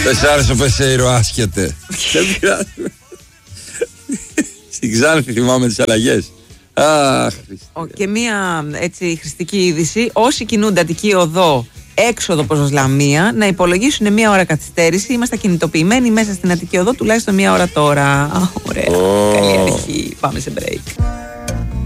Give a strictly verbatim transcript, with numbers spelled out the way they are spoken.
Δεν σ' άρεσε ο Πεσέιρο, άσχετε. Δεν πειράζει. Στην Ξάνθη θυμάμαι τις αλλαγές. Αχ, και μία έτσι χρηστική είδηση. Όσοι κινούνται Αττική Οδό έξοδο προς Λαμία να υπολογίσουν μία ώρα καθυστέρηση. Είμαστε κινητοποιημένοι μέσα στην Αττική Οδό τουλάχιστον μία ώρα τώρα. Α, ωραία. Oh. Καλή αρχή. Πάμε σε break.